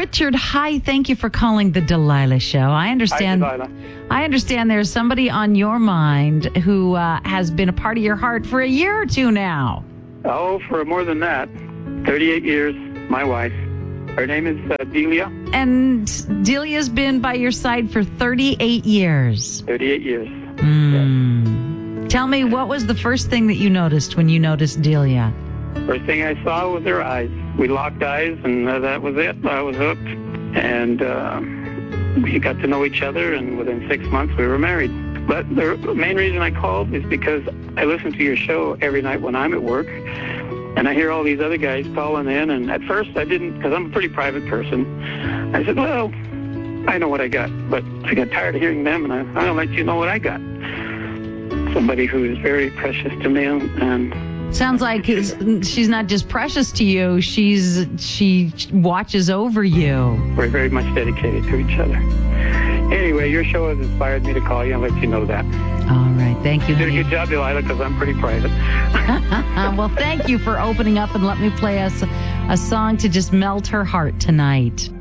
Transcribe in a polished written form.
Richard, hi. Thank you for calling the Delilah Show. I understand. Hi, Delilah. I understand there's somebody on your mind who has been a part of your heart for a year or two now. Oh, for more than that. 38 years, my wife. Her name is Delia. And Delia's been by your side for 38 years. 38 years. Tell me, what was the first thing that you noticed when you noticed Delia? First thing I saw was her eyes. We locked eyes, and that was it. I was hooked. And we got to know each other, and within 6 months, we were married. But the main reason I called is because I listen to your show every night when I'm at work, and I hear all these other guys calling in, and at first I didn't, because I'm a pretty private person. I said, well, I know what I got, but I got tired of hearing them, and I'm going to let you know what I got. Somebody who is very precious to me, and sounds like she's not just precious to you, she watches over you. We're very much dedicated to each other. Anyway, your show has inspired me to call you and let you know that. All right. Thank you. You did a good job, Delilah, because I'm pretty private. Well, thank you for opening up and let me play us a song to just melt her heart tonight.